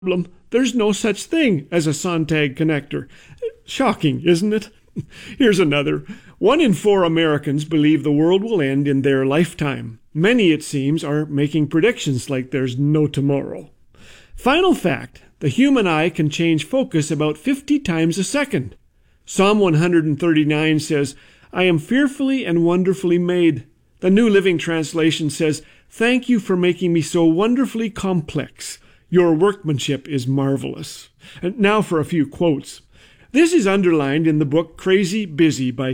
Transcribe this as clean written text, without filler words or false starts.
There's no such thing as a Sontag connector. Shocking, isn't it? Here's another. 1 in 4 Americans believe the world will end in their lifetime. Many, it seems, are making predictions like there's no tomorrow. Final fact, the human eye can change focus about 50 times a second. Psalm 139 says, I am fearfully and wonderfully made. The New Living Translation says, thank you for making me so wonderfully complex. Your workmanship is marvelous. And now for a few quotes. This is underlined in the book Crazy Busy by